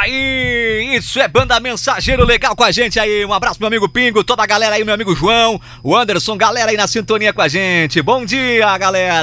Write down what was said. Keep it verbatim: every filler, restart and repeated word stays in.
aí, isso é Banda Mensageiro, legal com a gente aí. Um abraço, meu amigo Pingo, toda a galera aí, meu amigo João, o Anderson, galera aí na sintonia com a gente. Bom dia, galera.